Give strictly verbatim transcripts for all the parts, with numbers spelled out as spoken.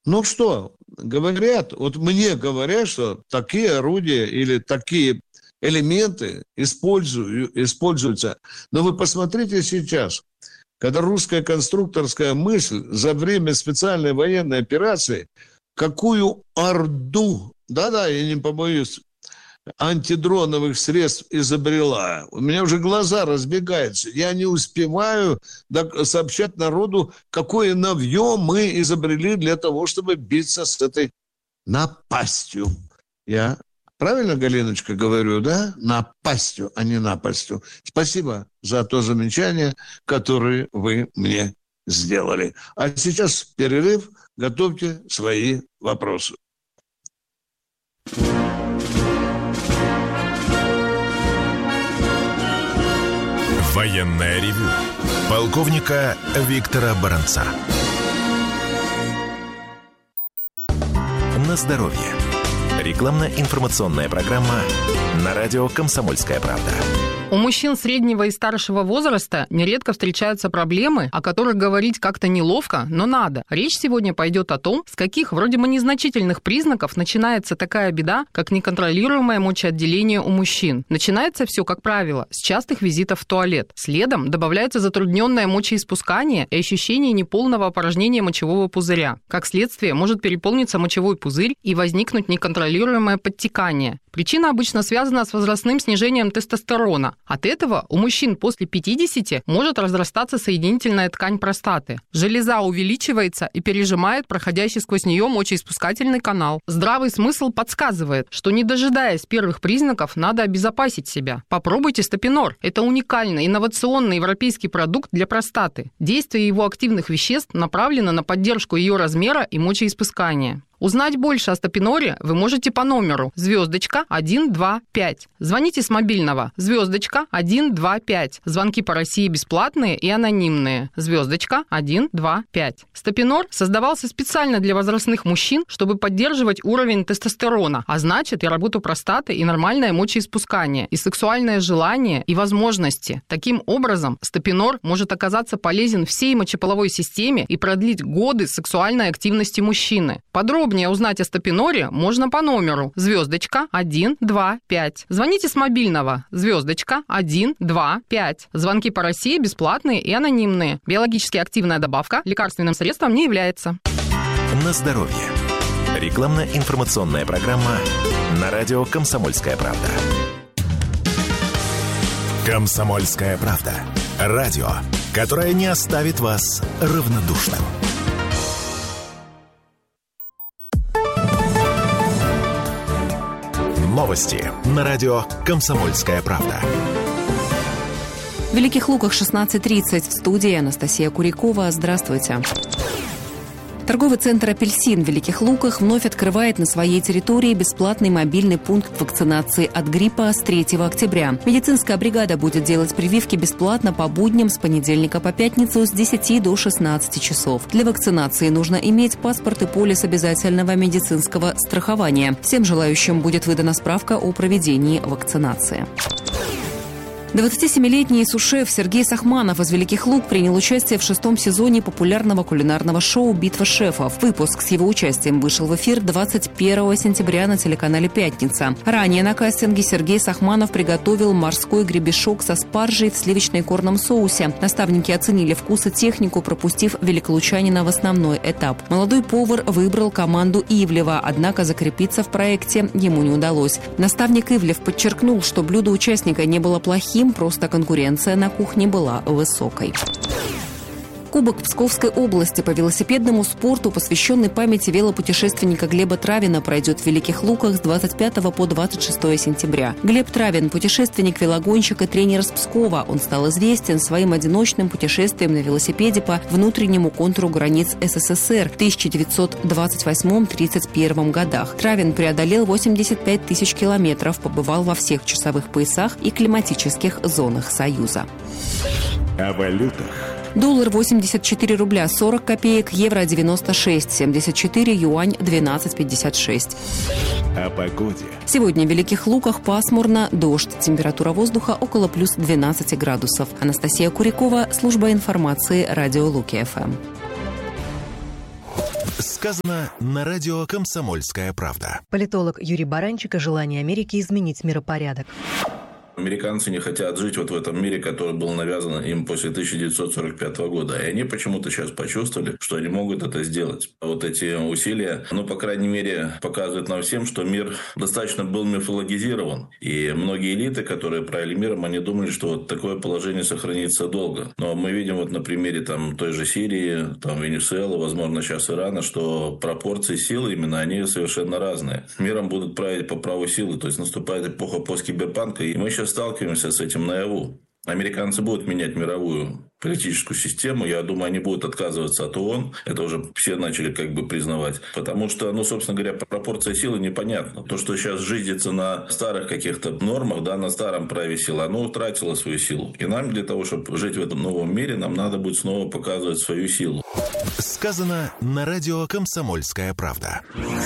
Ну что, говорят, вот мне говорят, что такие орудия или такие элементы используют, используются. Но вы посмотрите сейчас, когда русская конструкторская мысль за время специальной военной операции какую орду, да-да, я не побоюсь, антидроновых средств изобрела. У меня уже глаза разбегаются. Я не успеваю сообщать народу, какое навье мы изобрели для того, чтобы биться с этой напастью. Я правильно, Галиночка, говорю, да? Напастью, а не напастью. Спасибо за то замечание, которое вы мне сделали. А сейчас перерыв. Готовьте свои вопросы. Военное ревю полковника Виктора Баранца. На здоровье. Рекламно-информационная программа на радио «Комсомольская правда». У мужчин среднего и старшего возраста нередко встречаются проблемы, о которых говорить как-то неловко, но надо. Речь сегодня пойдет о том, с каких вроде бы незначительных признаков начинается такая беда, как неконтролируемое мочеотделение у мужчин. Начинается все, как правило, с частых визитов в туалет. Следом добавляется затрудненное мочеиспускание и ощущение неполного опорожнения мочевого пузыря. Как следствие, может переполниться мочевой пузырь и возникнуть неконтролируемое подтекание. Причина обычно связана с возрастным снижением тестостерона. От этого у мужчин после пятидесяти может разрастаться соединительная ткань простаты. Железа увеличивается и пережимает проходящий сквозь нее мочеиспускательный канал. Здравый смысл подсказывает, что, не дожидаясь первых признаков, надо обезопасить себя. Попробуйте Стопинор. Это уникальный, инновационный европейский продукт для простаты. Действие его активных веществ направлено на поддержку ее размера и мочеиспускания. Узнать больше о Стопиноре вы можете по номеру звездочка один два пять. Звоните с мобильного звездочка один два пять. Звонки по России бесплатные и анонимные. Звездочка один два пять. Стопинор создавался специально для возрастных мужчин, чтобы поддерживать уровень тестостерона, а значит и работу простаты, и нормальное мочеиспускание, и сексуальное желание, и возможности. Таким образом, Стопинор может оказаться полезен всей мочеполовой системе и продлить годы сексуальной активности мужчины. Подробнее узнать о Стопиноре можно по номеру звездочка один два пять. Звоните с мобильного звездочка один два пять. Звонки по России бесплатные и анонимные. Биологически активная добавка лекарственным средством не является. На здоровье. Рекламно-информационная программа на радио «Комсомольская правда». «Комсомольская правда». Радио, которое не оставит вас равнодушным. Новости на радио «Комсомольская правда». В Великих Луках шестнадцать тридцать. В студии Анастасия Курякова. Здравствуйте. Торговый центр «Апельсин» в Великих Луках вновь открывает на своей территории бесплатный мобильный пункт вакцинации от гриппа с третьего октября. Медицинская бригада будет делать прививки бесплатно по будням с понедельника по пятницу с десяти до шестнадцати часов. Для вакцинации нужно иметь паспорт и полис обязательного медицинского страхования. Всем желающим будет выдана справка о проведении вакцинации. двадцатисемилетний сушеф Сергей Сахманов из Великих Лук принял участие в шестом сезоне популярного кулинарного шоу «Битва шефов». Выпуск с его участием вышел в эфир двадцать первого сентября на телеканале «Пятница». Ранее на кастинге Сергей Сахманов приготовил морской гребешок со спаржей в сливочно-икорном соусе. Наставники оценили вкус и технику, пропустив великолучанина в основной этап. Молодой повар выбрал команду Ивлева, однако закрепиться в проекте ему не удалось. Наставник Ивлев подчеркнул, что блюдо участника не было плохим, просто конкуренция на кухне была высокой. Кубок Псковской области по велосипедному спорту, посвященный памяти велопутешественника Глеба Травина, пройдет в Великих Луках с двадцать пятого по двадцать шестое сентября. Глеб Травин – путешественник, велогонщик и тренер из Пскова. Он стал известен своим одиночным путешествием на велосипеде по внутреннему контуру границ СССР в тысяча девятьсот двадцать восьмом — тридцать первом годах. Травин преодолел восемьдесят пять тысяч километров, побывал во всех часовых поясах и климатических зонах Союза. О валютах. Доллар восемьдесят четыре рубля сорок копеек, евро девяносто шесть семьдесят четыре, юань двенадцать пятьдесят шесть. О погоде. Сегодня в Великих Луках пасмурно, дождь. Температура воздуха около плюс двенадцати градусов. Анастасия Курякова, служба информации радио Луки ФМ. Сказано на радио «Комсомольская правда». Политолог Юрий Баранчик о желании Америки изменить миропорядок. Американцы не хотят жить вот в этом мире, который был навязан им после тысяча девятьсот сорок пятого года. И они почему-то сейчас почувствовали, что они могут это сделать. Вот эти усилия, ну, по крайней мере, показывают нам всем, что мир достаточно был мифологизирован. И многие элиты, которые правили миром, они думали, что вот такое положение сохранится долго. Но мы видим вот на примере там, той же Сирии, там, Венесуэлы, возможно, сейчас Ирана, что пропорции силы именно, они совершенно разные. Миром будут править по праву силы. То есть наступает эпоха посткиберпанка, и мы сейчас сталкиваемся с этим наяву. Американцы будут менять мировую политическую систему. Я думаю, они будут отказываться от ООН. Это уже все начали как бы признавать. Потому что, ну, собственно говоря, пропорция силы непонятна. То, что сейчас жизнится на старых каких-то нормах, да, на старом праве силы, оно утратило свою силу. И нам для того, чтобы жить в этом новом мире, нам надо будет снова показывать свою силу. Сказано на радио «Комсомольская правда».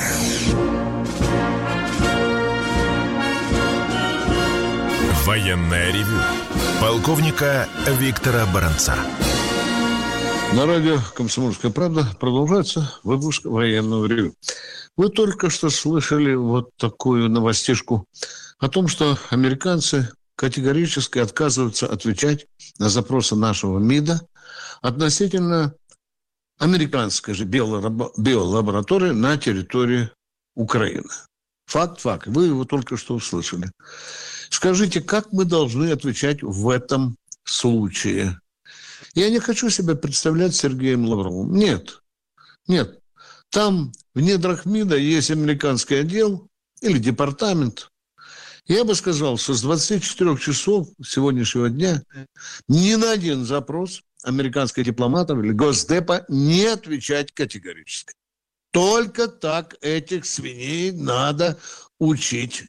Военное ревю полковника Виктора Баранца. На радио «Комсомольская правда» продолжается выпуск военного ревю. Вы только что слышали вот такую новостишку о том, что американцы категорически отказываются отвечать на запросы нашего МИДа относительно американской же биолаборатории на территории Украины. Факт, факт. Вы его только что услышали. Скажите, как мы должны отвечать в этом случае? Я не хочу себя представлять Сергеем Лавровым. Нет. Нет. Там в недрах МИДа есть американский отдел или департамент. Я бы сказал, что с двадцати четырёх часов сегодняшнего дня ни на один запрос американских дипломатов или Госдепа не отвечать категорически. Только так этих свиней надо учить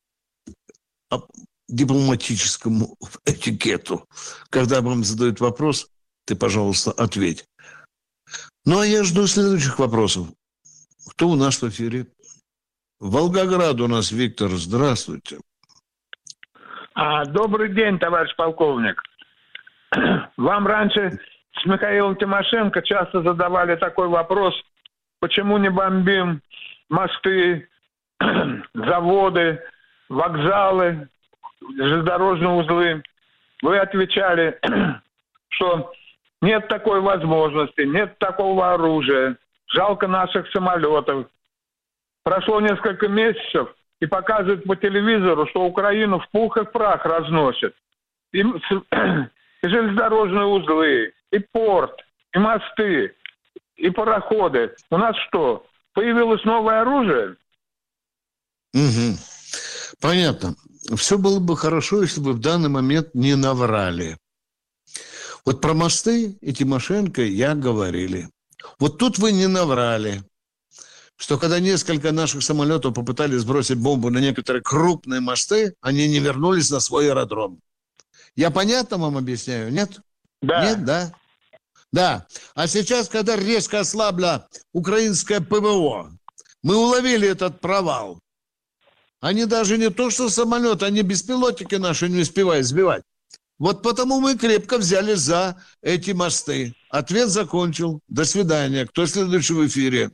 дипломатическому этикету. Когда вам задают вопрос, ты, пожалуйста, ответь. Ну, а я жду следующих вопросов. Кто у нас в эфире? Волгоград у нас Виктор. Здравствуйте. А, добрый день, товарищ полковник. Вам раньше с Михаилом Тимошенко часто задавали такой вопрос: почему не бомбим мосты, заводы, вокзалы, железнодорожные узлы? Вы отвечали, что нет такой возможности, нет такого оружия, жалко наших самолетов. Прошло несколько месяцев, и показывают по телевизору, что Украину в пух и в прах разносят. И, и железнодорожные узлы, и порт, и мосты, и пароходы. У нас что, появилось новое оружие? Угу. Понятно. Все было бы хорошо, если бы в данный момент не наврали. Вот про мосты и Тимошенко я говорили. Вот тут вы не наврали, что когда несколько наших самолетов попытались сбросить бомбу на некоторые крупные мосты, они не вернулись на свой аэродром. Я понятно вам объясняю, нет? Да. Нет, да? Да. А сейчас, когда резко ослабло украинское ПВО, мы уловили этот провал. Они даже не то, что самолеты, они беспилотники наши не успевают сбивать. Вот потому мы крепко взялись за эти мосты. Ответ закончил. До свидания. Кто следующий в эфире?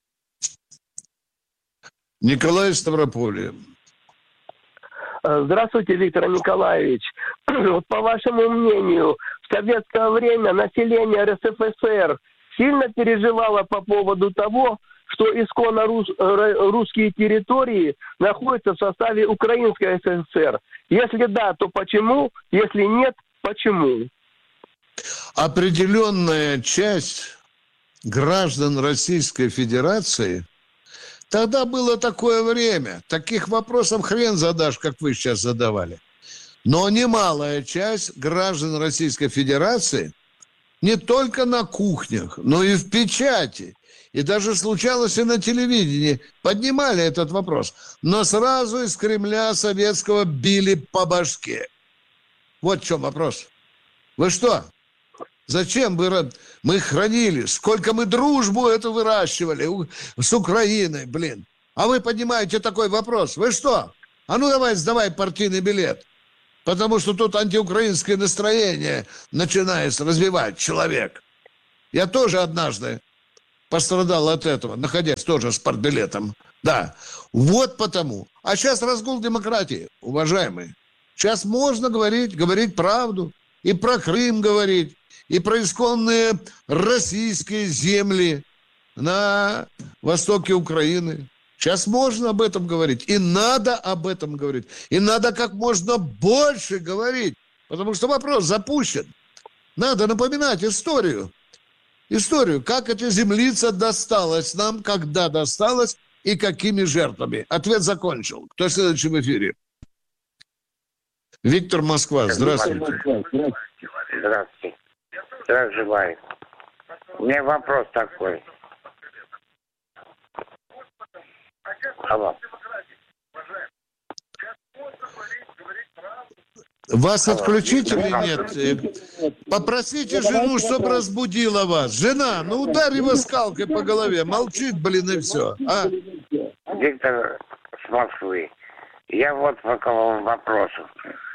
Николай Ставрополье. Здравствуйте, Виктор Николаевич. Вот по вашему мнению, в советское время население РСФСР сильно переживало по поводу того, что исконно рус, русские территории находятся в составе Украинской ССР. Если да, то почему? Если нет, почему? Определенная часть граждан Российской Федерации, тогда было такое время, таких вопросов хрен задашь, как вы сейчас задавали. Но немалая часть граждан Российской Федерации не только на кухнях, но и в печати. И даже случалось и на телевидении. Поднимали этот вопрос. Но сразу из Кремля советского били по башке. Вот в чем вопрос. Вы что? Зачем вы... Мы хранили. Сколько мы дружбу эту выращивали с Украиной, блин. А вы поднимаете такой вопрос. Вы что? А ну давай, сдавай партийный билет. Потому что тут антиукраинское настроение начинает развивать человек. Я тоже однажды пострадал от этого, находясь тоже с партбилетом. Да, вот потому. А сейчас разгул демократии, уважаемые. Сейчас можно говорить, говорить правду. И про Крым говорить, и про исконные российские земли на востоке Украины. Сейчас можно об этом говорить. И надо об этом говорить. И надо как можно больше говорить. Потому что вопрос запущен. Надо напоминать историю. Историю, как эта землица досталась нам, когда досталась и какими жертвами. Ответ закончил. Кто следующий в эфире? Виктор, Москва. Здравствуйте. Здравствуйте. Здравия желаю. У меня вопрос такой. Алло. Вас отключить или нет? Попросите жену, чтобы разбудила вас. Жена, ну ударь его скалкой по голове. Молчит, блин, и все. А? Виктор с Москвы. Я вот по вопросу.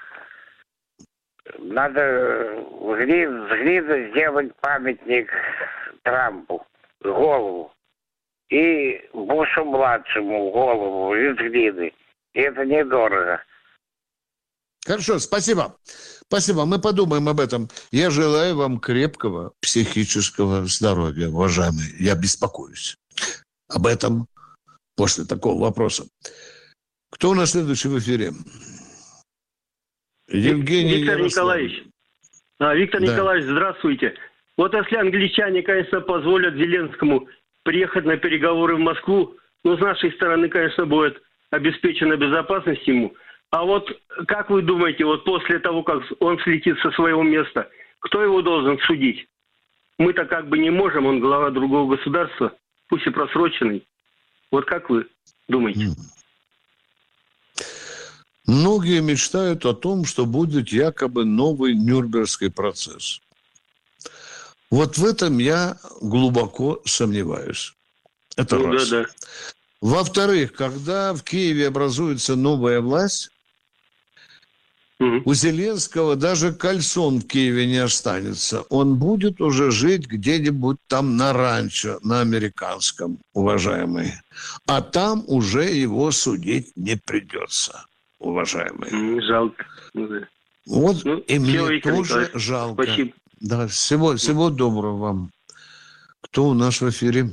Надо с глины сделать памятник Трампу, голову. И Бушу-младшему голову из глины. И это недорого. Хорошо, спасибо. Спасибо, мы подумаем об этом. Я желаю вам крепкого психического здоровья, уважаемые. Я беспокоюсь об этом после такого вопроса. Кто у нас следующий в эфире? Евгений Виктор Ярослав. Николаевич. А, Виктор да. Николаевич, здравствуйте. Вот если англичане, конечно, позволят Зеленскому приехать на переговоры в Москву, ну, с нашей стороны, конечно, будет обеспечена безопасность ему. А вот как вы думаете, вот после того, как он слетит со своего места, кто его должен судить? Мы-то как бы не можем, он глава другого государства, пусть и просроченный. Вот как вы думаете? Многие мечтают о том, что будет якобы новый Нюрнбергский процесс. Вот в этом я глубоко сомневаюсь. Это ну, раз. Да, да. Во-вторых, когда в Киеве образуется новая власть, угу. у Зеленского даже кальсон в Киеве не останется. Он будет уже жить где-нибудь там на ранчо, на американском, уважаемые. А там уже его судить не придется, уважаемые. Жалко. Вот ну, и мне тоже жалко. Спасибо. Да, всего, всего доброго вам. Кто у нас в эфире?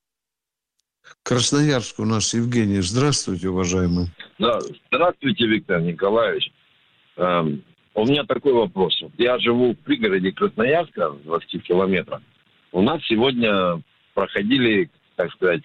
Красноярск у нас Евгений. Здравствуйте, уважаемый. Да, здравствуйте, Виктор Николаевич. Эм, у меня такой вопрос. Я живу в пригороде Красноярска, в двадцати километрах. У нас сегодня проходили, так сказать,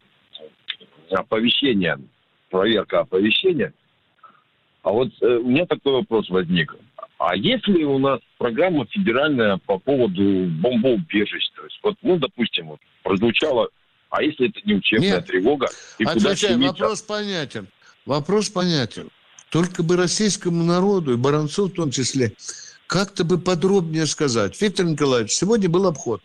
оповещения, проверка оповещения. А вот э, у меня такой вопрос возник. А есть ли у нас программа федеральная по поводу бомбоубежищ? То есть, вот, ну, допустим, вот, прозвучало, а если это не учебная Нет. тревога? И Отвечаю, вопрос понятен. Вопрос понятен. Только бы российскому народу, и Баранцу в том числе, как-то бы подробнее сказать. Виктор Николаевич, сегодня был обход.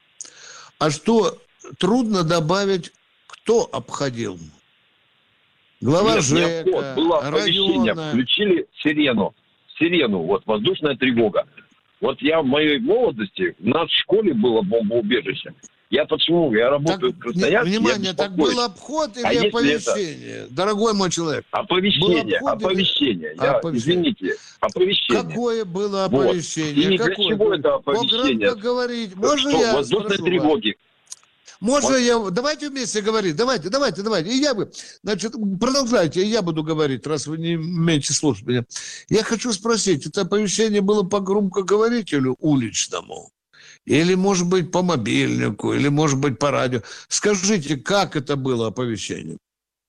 А что трудно добавить, кто обходил? Глава Нет, ЖЭКа, было оповещение, района. Включили сирену. Сирену, вот воздушная тревога. Вот я в моей молодости, у нас в школе было бомбоубежище. Я почему? Я работаю так, в Красноярске. Внимание, так был обход или а оповещение? Это... Дорогой мой человек. Оповещение, оповещение. Или... Я, оповещение. Извините, оповещение. Какое было оповещение? Вот. И Какое для чего было? это оповещение? Говорить. Можно что, я воздушной тревоги. Можно вот. я... Давайте вместе говорить. Давайте, давайте, давайте. И я бы... Значит, продолжайте, и я буду говорить, раз вы не умеете слушать меня. Я хочу спросить, это оповещение было по громкоговорителю уличному? Или, может быть, по мобильнику, или, может быть, по радио? Скажите, как это было оповещение?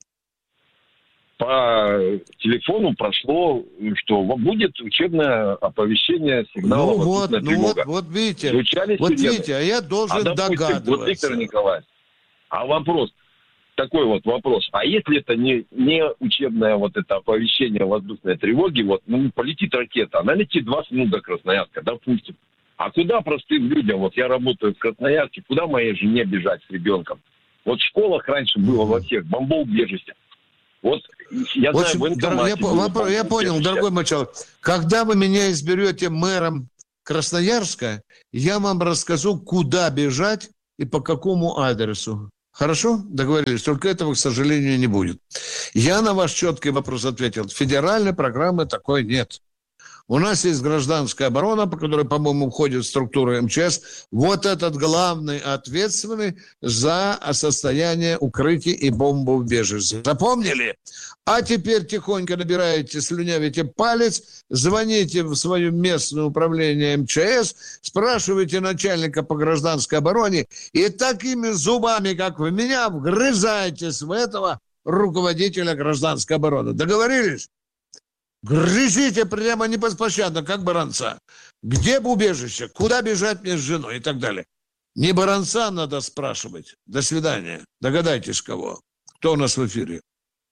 По телефону прошло, что будет учебное оповещение сигнала. Ну вот, ну вот, вот видите, Звучали вот сирены. видите, а я должен а, допустим, догадываться. Вот, Виктор Николаевич, а вопрос, такой вот вопрос, а если это не, не учебное вот это оповещение воздушной тревоги, вот, ну, полетит ракета, она летит двадцать минут до Красноярска, допустим. А куда простым людям, вот я работаю в Красноярске, куда моей жене бежать с ребенком? Вот в школах раньше было во всех бомбоубежищах. Вот я, в общем, знаю, дор- я, вопрос, я понял, дорогой мой человек, когда вы меня изберете мэром Красноярска, я вам расскажу, куда бежать и по какому адресу. Хорошо? Договорились. Только этого, к сожалению, не будет. Я на ваш четкий вопрос ответил. Федеральной программы такой нет. У нас есть гражданская оборона, по которой, по-моему, входит в структуру эм че эс. Вот этот главный ответственный за состояние укрытий и бомбоубежищ. Запомнили? А теперь тихонько набираете, слюнявите палец, звоните в свое местное управление эм че эс, спрашиваете начальника по гражданской обороне и такими зубами, как вы меня, вгрызаетесь в этого руководителя гражданской обороны. Договорились? Грызите прямо непоспощадно, как баранца. Где убежище? Куда бежать мне с женой? И так далее. Не баранца надо спрашивать. До свидания. Догадайтесь, кого. Кто у нас в эфире?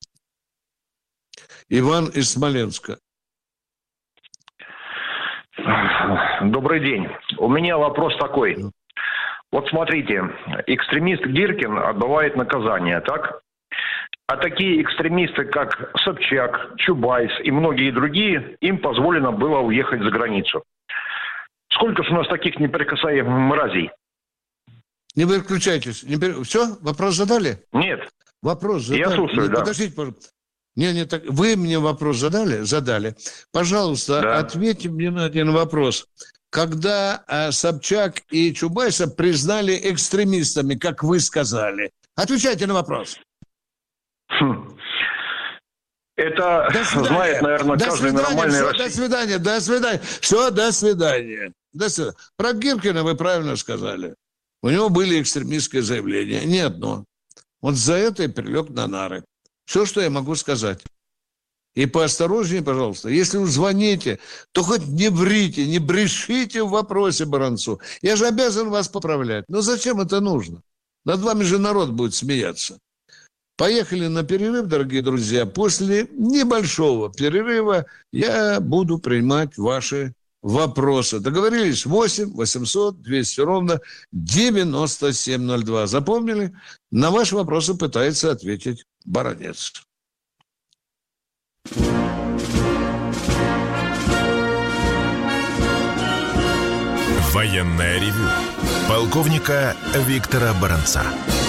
Иван из Смоленска. Добрый день. У меня вопрос такой. Вот смотрите, экстремист Гиркин отбывает наказание, так? А такие экстремисты, как Собчак, Чубайс и многие другие, им позволено было уехать за границу. Сколько же у нас таких неприкасаемых мразей? Не выключайтесь. Не пере... Все? Вопрос задали? Нет. Вопрос задали. Я слушаю, не, да. Подождите, пожалуйста. Не, не так. Вы мне вопрос задали? Задали. Пожалуйста, да. Ответьте мне на один вопрос. Когда а, Собчак и Чубайса признали экстремистами, как вы сказали? Отвечайте на вопрос. Хм. Это знает, наверное, до каждый свидания, нормальный все, россиянин. До свидания, до свидания. Все, до свидания. До свидания. Про Гиркина вы правильно сказали. У него были экстремистские заявления. Не одно. Вот за это и прилег на нары. Все, что я могу сказать. И поосторожнее, пожалуйста. Если уж звоните, то хоть не врите, не брешите в вопросе Баранцу. Я же обязан вас поправлять. Но зачем это нужно? Над вами же народ будет смеяться. Поехали на перерыв, дорогие друзья. После небольшого перерыва я буду принимать ваши вопросы. Договорились? восемь восемьсот двести ровно девяносто семь ноль два. Запомнили? На ваши вопросы пытается ответить Баранец. Военное ревю полковника Виктора Баранца.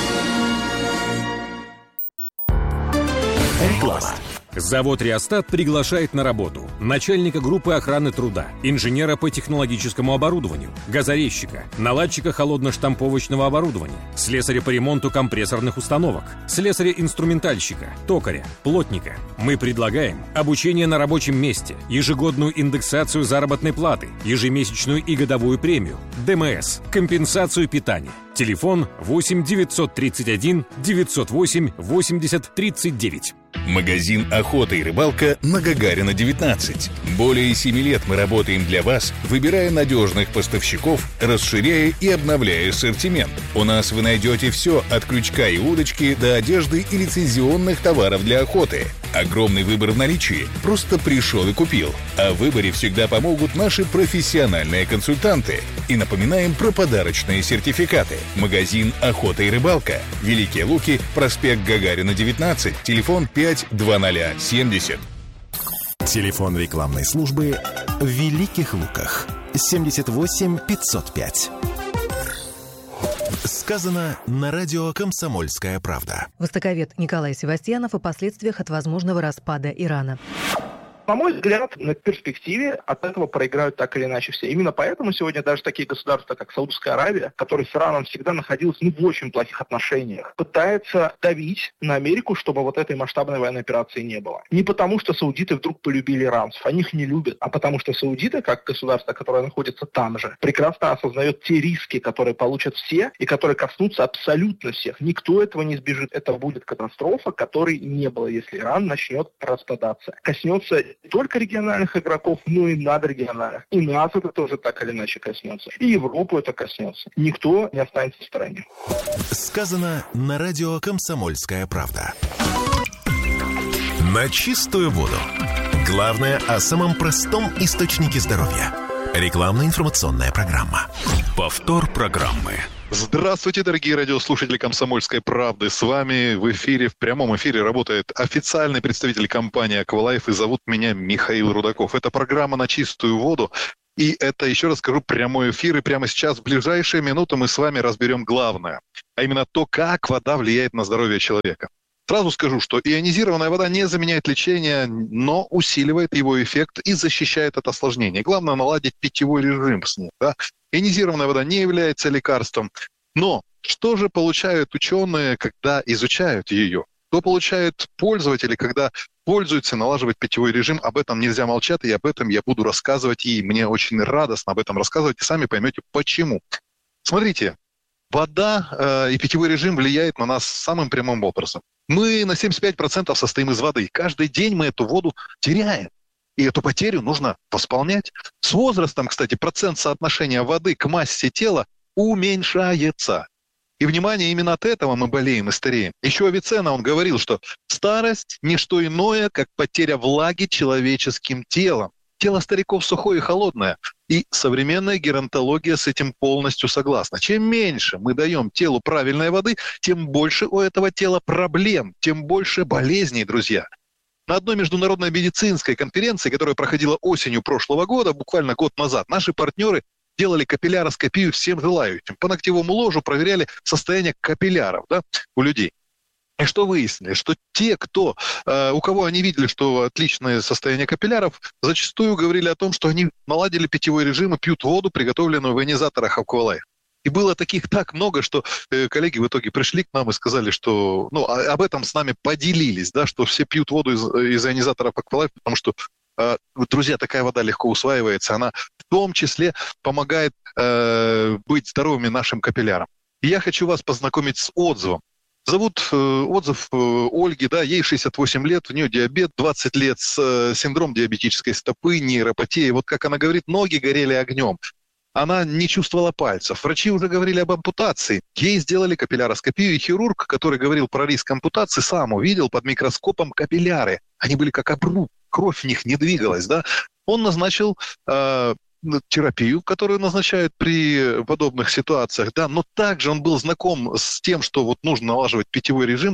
Реклама. Завод «Реостат» приглашает на работу начальника группы охраны труда, инженера по технологическому оборудованию, газорезчика, наладчика холодно-штамповочного оборудования, слесаря по ремонту компрессорных установок, слесаря-инструментальщика, токаря, плотника. Мы предлагаем обучение на рабочем месте, ежегодную индексацию заработной платы, ежемесячную и годовую премию, дэ эм эс, компенсацию питания. Телефон восемь девятьсот тридцать один девятьсот восемь восемьдесят тридцать девять. Магазин «Охота и рыбалка» на Гагарина, девятнадцать. Более семи лет мы работаем для вас, выбирая надежных поставщиков, расширяя и обновляя ассортимент. У нас вы найдете все от крючка и удочки до одежды и лицензионных товаров для охоты. Огромный выбор в наличии. Просто пришел и купил. О выборе всегда помогут наши профессиональные консультанты. И напоминаем про подарочные сертификаты. Магазин «Охота и рыбалка». Великие Луки, проспект Гагарина, девятнадцать. Телефон пять два ноль семьдесят. Телефон рекламной службы в Великих Луках. семьдесят восемь пятьсот пять. Сказано на радио «Комсомольская правда». Востоковед Николай Севастьянов о последствиях от возможного распада Ирана. На мой взгляд, на перспективе от этого проиграют так или иначе все. Именно поэтому сегодня даже такие государства, как Саудовская Аравия, которая с Ираном всегда находилась ну, в очень плохих отношениях, пытается давить на Америку, чтобы вот этой масштабной военной операции не было. Не потому, что саудиты вдруг полюбили иранцев, они их не любят, а потому что саудиты, как государство, которое находится там же, прекрасно осознает те риски, которые получат все и которые коснутся абсолютно всех. Никто этого не избежит. Это будет катастрофа, которой не было, если Иран начнет распадаться. Коснется не только региональных игроков, но и надрегиональных. И нас это тоже так или иначе коснется. И Европу это коснется. Никто не останется в стороне. Сказано на радио «Комсомольская правда». На чистую воду. Главное о самом простом источнике здоровья. Рекламно-информационная программа. Повтор программы. Здравствуйте, дорогие радиослушатели «Комсомольской правды». С вами в эфире, в прямом эфире работает официальный представитель компании «Аквалайф», и зовут меня Михаил Рудаков. Это программа «На чистую воду». И это, еще раз скажу, прямой эфир. И прямо сейчас, в ближайшие минуты, мы с вами разберем главное. А именно то, как вода влияет на здоровье человека. Сразу скажу, что ионизированная вода не заменяет лечение, но усиливает его эффект и защищает от осложнений. Главное наладить питьевой режим с ним. Да? Ионизированная вода не является лекарством. Но что же получают ученые, когда изучают ее? Что получают пользователи, когда пользуются, налаживают питьевой режим? Об этом нельзя молчать, и об этом я буду рассказывать. И мне очень радостно об этом рассказывать, и сами поймете, почему. Смотрите, вода э, и питьевой режим влияет на нас самым прямым образом. Мы на семьдесят пять процентов состоим из воды. Каждый день мы эту воду теряем. И эту потерю нужно восполнять. С возрастом, кстати, процент соотношения воды к массе тела уменьшается. И, внимание, именно от этого мы болеем и стареем. Еще Авиценна, он говорил, что старость – не что иное, как потеря влаги человеческим телом. Тело стариков сухое и холодное. И современная геронтология с этим полностью согласна. Чем меньше мы даем телу правильной воды, тем больше у этого тела проблем, тем больше болезней, друзья. На одной международной медицинской конференции, которая проходила осенью прошлого года, буквально год назад, наши партнеры делали капилляроскопию всем желающим. По ногтевому ложу проверяли состояние капилляров, да, у людей. И что выяснили? Что те, кто, э, у кого они видели, что отличное состояние капилляров, зачастую говорили о том, что они наладили питьевой режим и пьют воду, приготовленную в ионизаторах Aqualife. И было таких так много, что э, коллеги в итоге пришли к нам и сказали, что, ну, а, об этом с нами поделились, да, что все пьют воду из, из ионизаторов Aqualife, потому что, э, друзья, такая вода легко усваивается, она в том числе помогает э, быть здоровыми нашим капиллярам. И я хочу вас познакомить с отзывом. Зовут э, отзыв э, Ольги, да, ей шестьдесят восемь лет, у нее диабет, двадцать лет, с, э, синдром диабетической стопы, нейропатия. Вот как она говорит, ноги горели огнем. Она не чувствовала пальцев. Врачи уже говорили об ампутации. Ей сделали капилляроскопию, и хирург, который говорил про риск ампутации, сам увидел под микроскопом капилляры. Они были как обруб, кровь в них не двигалась, да. Он назначил э, терапию, которую назначают при подобных ситуациях, да, но также он был знаком с тем, что вот нужно налаживать питьевой режим,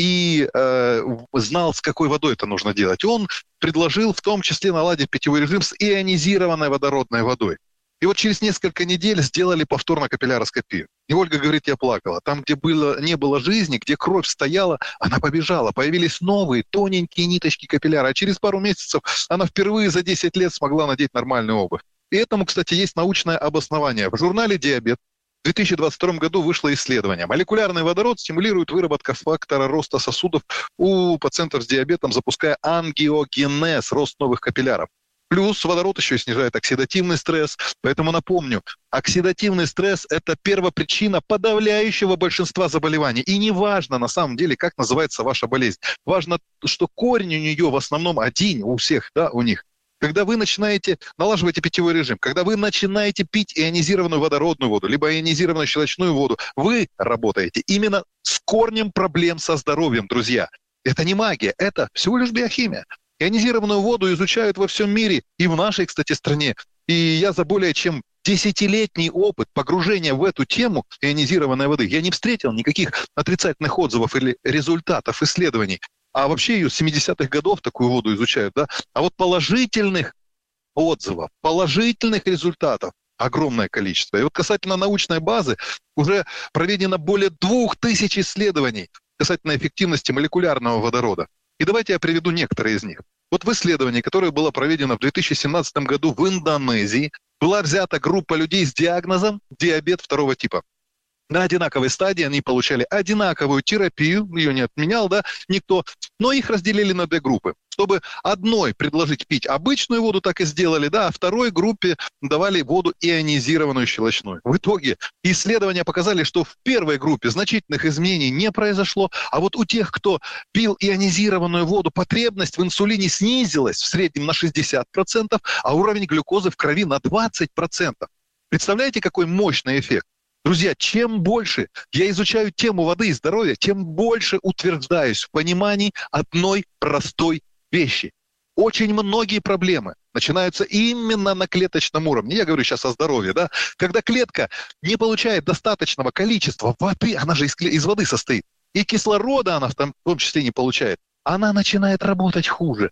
и э, знал, с какой водой это нужно делать. Он предложил в том числе наладить питьевой режим с ионизированной водородной водой. И вот через несколько недель сделали повторно капилляроскопию. И Ольга говорит, я плакала. Там, где было, не было жизни, где кровь стояла, она побежала. Появились новые тоненькие ниточки капилляра. А через пару месяцев она впервые за десять лет смогла надеть нормальную обувь. И этому, кстати, есть научное обоснование. В журнале «Диабет» в две тысячи двадцать втором году вышло исследование. Молекулярный водород стимулирует выработку фактора роста сосудов у пациентов с диабетом, запуская ангиогенез, рост новых капилляров. Плюс водород еще и снижает оксидативный стресс. Поэтому напомню, оксидативный стресс – это первопричина подавляющего большинства заболеваний. И не важно на самом деле, как называется ваша болезнь. Важно, что корень у нее в основном один у всех, да, у них. Когда вы начинаете, налаживаете питьевой режим, когда вы начинаете пить ионизированную водородную воду, либо ионизированную щелочную воду, вы работаете именно с корнем проблем со здоровьем, друзья. Это не магия, это всего лишь биохимия. Ионизированную воду изучают во всем мире, и в нашей, кстати, стране. И я за более чем десятилетний опыт погружения в эту тему ионизированной воды, я не встретил никаких отрицательных отзывов или результатов исследований. А вообще ее с семидесятых годов такую воду изучают, да? А вот положительных отзывов, положительных результатов огромное количество. И вот касательно научной базы уже проведено более двух тысяч исследований касательно эффективности молекулярного водорода. И давайте я приведу некоторые из них. Вот в исследовании, которое было проведено в две тысячи семнадцатом году в Индонезии, была взята группа людей с диагнозом диабет второго типа. На одинаковой стадии они получали одинаковую терапию, ее не отменял, да, никто, но их разделили на две группы. Чтобы одной предложить пить обычную воду, так и сделали, да, а второй группе давали воду ионизированную щелочную. В итоге исследования показали, что в первой группе значительных изменений не произошло, а вот у тех, кто пил ионизированную воду, потребность в инсулине снизилась в среднем на шестьдесят процентов, а уровень глюкозы в крови на двадцать процентов. Представляете, какой мощный эффект? Друзья, чем больше я изучаю тему воды и здоровья, тем больше утверждаюсь в понимании одной простой вещи. Очень многие проблемы начинаются именно на клеточном уровне. Я говорю сейчас о здоровье, да? Когда клетка не получает достаточного количества воды, она же из, из воды состоит, и кислорода она в том, в том числе не получает, она начинает работать хуже.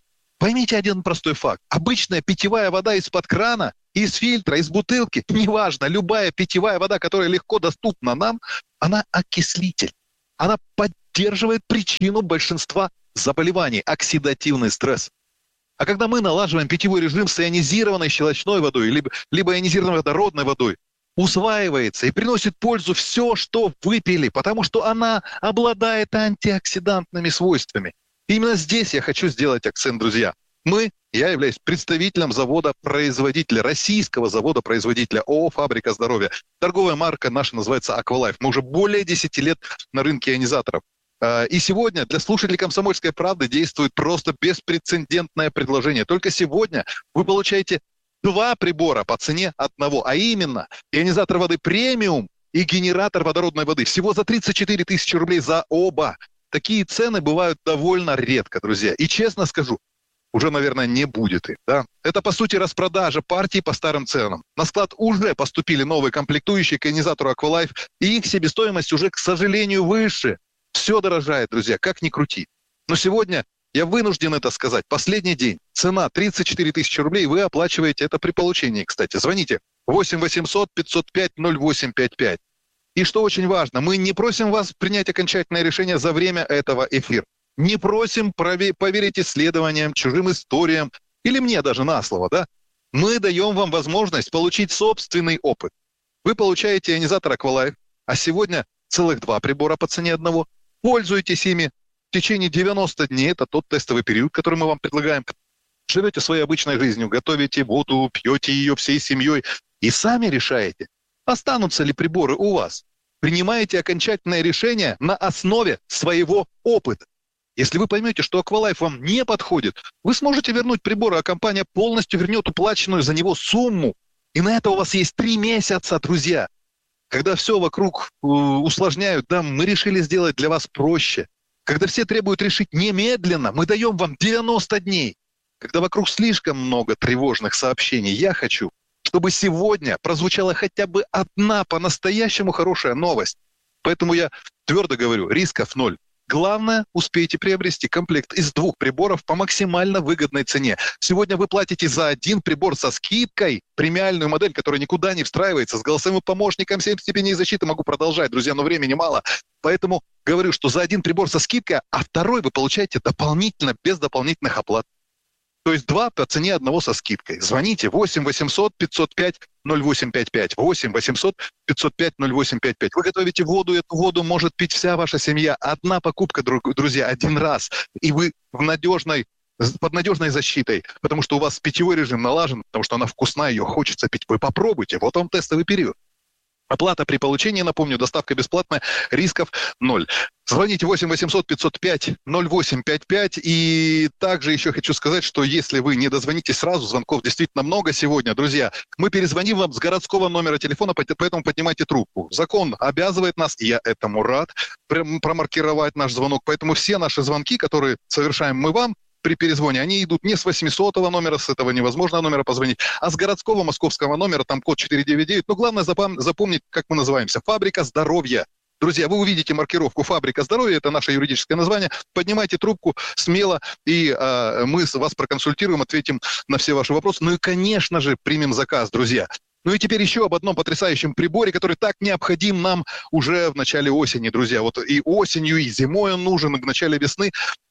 Поймите один простой факт. Обычная питьевая вода из-под крана, из фильтра, из бутылки, неважно, любая питьевая вода, которая легко доступна нам, она окислитель. Она поддерживает причину большинства заболеваний – оксидативный стресс. А когда мы налаживаем питьевой режим с ионизированной щелочной водой, либо, либо ионизированной водородной водой, усваивается и приносит пользу все, что выпили, потому что она обладает антиоксидантными свойствами. И именно здесь я хочу сделать акцент, друзья. Мы, я являюсь представителем завода-производителя, российского завода-производителя ООО «Фабрика здоровья». Торговая марка наша называется «Аквалайф». Мы уже более десяти лет на рынке ионизаторов. И сегодня для слушателей «Комсомольской правды» действует просто беспрецедентное предложение. Только сегодня вы получаете два прибора по цене одного, а именно ионизатор воды премиум и генератор водородной воды. Всего за тридцать четыре тысячи рублей за оба. Такие цены бывают довольно редко, друзья. И честно скажу, уже, наверное, не будет их. Да? Это, по сути, распродажа партий по старым ценам. На склад уже поступили новые комплектующие к ионизатору «Аквалайф», и их себестоимость уже, к сожалению, выше. Все дорожает, друзья, как ни крути. Но сегодня я вынужден это сказать. Последний день. Цена тридцать четыре тысячи рублей. Вы оплачиваете это при получении, кстати. Звоните восемь восемьсот пятьсот пять ноль восемь пять пять. И что очень важно, мы не просим вас принять окончательное решение за время этого эфира. Не просим прове- поверить исследованиям, чужим историям или мне даже на слово, да? Мы даем вам возможность получить собственный опыт. Вы получаете ионизатор «Аквалайф», а сегодня целых два прибора по цене одного. Пользуйтесь ими в течение девяноста дней. Это тот тестовый период, который мы вам предлагаем. Живете своей обычной жизнью, готовите воду, пьете ее всей семьей и сами решаете, останутся ли приборы у вас. Принимаете окончательное решение на основе своего опыта. Если вы поймете, что «Аквалайф» вам не подходит, вы сможете вернуть приборы, а компания полностью вернет уплаченную за него сумму. И на это у вас есть три месяца, друзья. Когда все вокруг э, усложняют, да, мы решили сделать для вас проще. Когда все требуют решить немедленно, мы даем вам девяносто дней. Когда вокруг слишком много тревожных сообщений, я хочу, чтобы сегодня прозвучала хотя бы одна по-настоящему хорошая новость. Поэтому я твердо говорю, рисков ноль. Главное, успейте приобрести комплект из двух приборов по максимально выгодной цене. Сегодня вы платите за один прибор со скидкой, премиальную модель, которая никуда не встраивается, с голосовым помощником, семь степеней защиты. Могу продолжать, друзья, но времени мало. Поэтому говорю, что за один прибор со скидкой, а второй вы получаете дополнительно, без дополнительных оплат. То есть два по цене одного со скидкой. Звоните восемь восемьсот пятьсот пять ноль восемь пять пять. восемь восемьсот пятьсот пять ноль восемь пять пять. Вы готовите воду, эту воду может пить вся ваша семья. Одна покупка, друзья, один раз. И вы в надежной, под надежной защитой, потому что у вас питьевой режим налажен, потому что она вкусная, ее хочется пить. Вы попробуйте. Вот вам тестовый период. Оплата при получении, напомню, доставка бесплатная, рисков ноль. Звоните восемь восемьсот пятьсот пять ноль восемь пять пять. И также еще хочу сказать, что если вы не дозвонитесь сразу, звонков действительно много сегодня, друзья, мы перезвоним вам с городского номера телефона, поэтому поднимайте трубку. Закон обязывает нас, и я этому рад, промаркировать наш звонок. Поэтому все наши звонки, которые совершаем мы вам, при перезвоне, они идут не с восьмисотого номера, с этого невозможного номера позвонить, а с городского московского номера, там код четыреста девяносто девять. Но главное запом- запомнить, как мы называемся. «Фабрика здоровья». Друзья, вы увидите маркировку «Фабрика здоровья», это наше юридическое название. Поднимайте трубку смело, и э, мы вас проконсультируем, ответим на все ваши вопросы. Ну и, конечно же, примем заказ, друзья. Ну и теперь еще об одном потрясающем приборе, который так необходим нам уже в начале осени, друзья. Вот и осенью, и зимой он нужен, и в начале весны.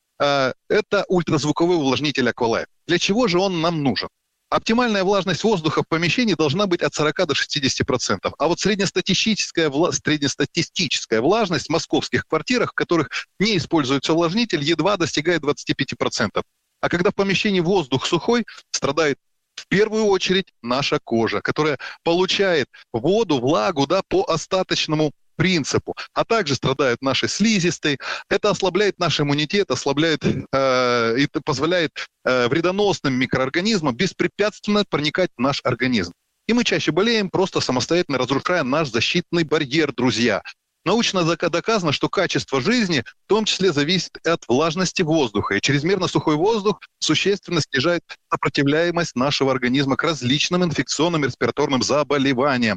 Это ультразвуковой увлажнитель «Аквалайф». Для чего же он нам нужен? Оптимальная влажность воздуха в помещении должна быть от сорока до шестидесяти процентов. А вот среднестатистическая, вла... среднестатистическая влажность в московских квартирах, в которых не используется увлажнитель, едва достигает двадцати пяти процентов. А когда в помещении воздух сухой, страдает в первую очередь наша кожа, которая получает воду, влагу, да, по остаточному принципу, а также страдают наши слизистые. Это ослабляет наш иммунитет, ослабляет э, и позволяет э, вредоносным микроорганизмам беспрепятственно проникать в наш организм. И мы чаще болеем, просто самостоятельно разрушая наш защитный барьер, друзья. Научно доказано, что качество жизни в том числе зависит от влажности воздуха. И чрезмерно сухой воздух существенно снижает сопротивляемость нашего организма к различным инфекционным и респираторным заболеваниям.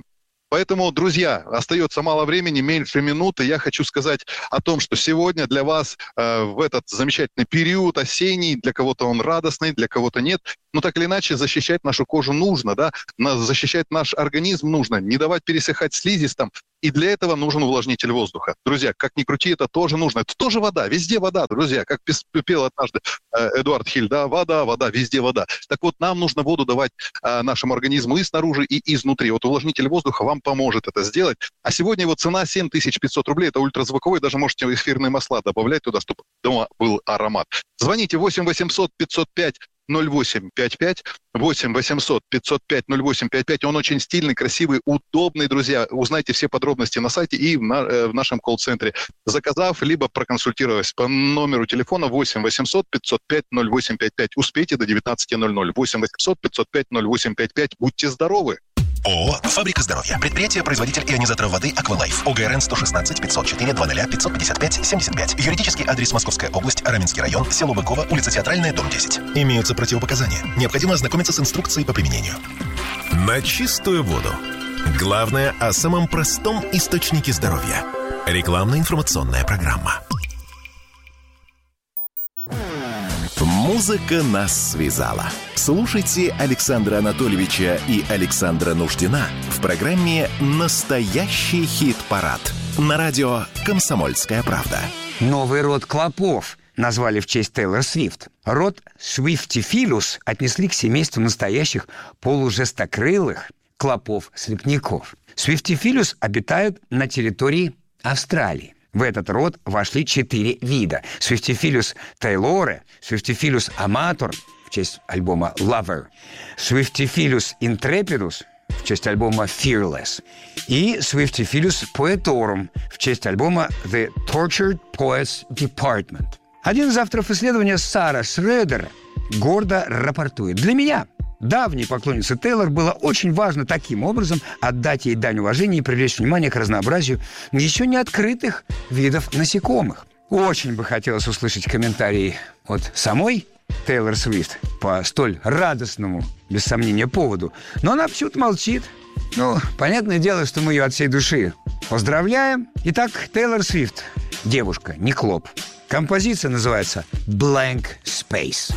Поэтому, друзья, остается мало времени, меньше минуты. Я хочу сказать о том, что сегодня для вас э, в этот замечательный период осенний, для кого-то он радостный, для кого-то нет, но так или иначе защищать нашу кожу нужно, да, защищать наш организм нужно, не давать пересыхать слизистым. И для этого нужен увлажнитель воздуха. Друзья, как ни крути, это тоже нужно. Это тоже вода, везде вода, друзья. Как пел однажды Эдуард Хиль, да, вода, вода, везде вода. Так вот, нам нужно воду давать а, нашему организму и снаружи, и изнутри. Вот увлажнитель воздуха вам поможет это сделать. А сегодня его цена семь тысяч пятьсот рублей. Это ультразвуковой, даже можете эфирные масла добавлять туда, чтобы дома был аромат. Звоните восемь восемьсот пятьсот пять ноль восемь пять пять, восемь восемьсот пятьсот пять ноль восемь пять пять. Он очень стильный, красивый, удобный, друзья. Узнайте все подробности на сайте и в, на, в нашем колл-центре, заказав, либо проконсультировать по номеру телефона восемь восемьсот пятьсот пять ноль восемь пять пять. Успейте до девятнадцати ноль-ноль. восемь восемьсот пятьсот пять ноль восемь пять пять. Будьте здоровы! ООО «Фабрика здоровья». Предприятие-производитель ионизаторов воды «Аквалайф». ОГРН сто шестнадцать пятьсот четыре двадцать пятьсот пятьдесят пять семьдесят пять. Юридический адрес: Московская область, Раменский район, село Быково, улица Театральная, дом десять. Имеются противопоказания. Необходимо ознакомиться с инструкцией по применению. На чистую воду. Главное о самом простом источнике здоровья. Рекламно-информационная программа. Музыка нас связала. Слушайте Александра Анатольевича и Александра Нуждина в программе «Настоящий хит-парад» на радио «Комсомольская правда». Новый род клопов назвали в честь Тейлор Свифт. Род Swiftifilus отнесли к семейству настоящих полужестокрылых клопов-слепняков. Swiftifilus обитают на территории Австралии. В этот род вошли четыре вида. Swiftifilus taylori, Swiftifilus amator в честь альбома Lover, Swiftifilus intrepidus в честь альбома Fearless и Swiftifilus poetorum в честь альбома The Tortured Poets Department. Один из авторов исследования, Сара Шредер, гордо рапортует: «Для меня, давней поклонницы Тейлор, было очень важно таким образом отдать ей дань уважения и привлечь внимание к разнообразию еще не открытых видов насекомых». Очень бы хотелось услышать комментарии от самой Тейлор Свифт по столь радостному, без сомнения, поводу. Но она почему-то молчит. Ну, понятное дело, что мы ее от всей души поздравляем. Итак, Тейлор Свифт. Девушка, не клоп. Композиция называется «Blank Space».